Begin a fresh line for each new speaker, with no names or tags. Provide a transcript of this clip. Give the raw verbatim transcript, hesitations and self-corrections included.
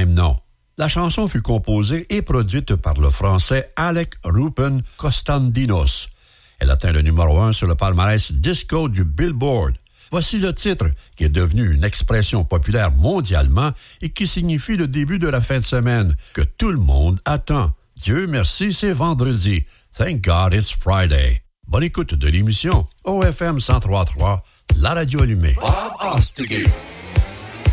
même nom. La chanson fut composée et produite par le Français Alec Rupen Kostandinos. Elle atteint le numéro un sur le palmarès disco du Billboard. Voici le titre, qui est devenu une expression populaire mondialement et qui signifie le début de la fin de semaine, que tout le monde attend. Dieu merci, c'est vendredi. Thank God it's Friday. Bonne écoute de l'émission O F M cent trois point trois, la radio allumée.
Bob Ostergate.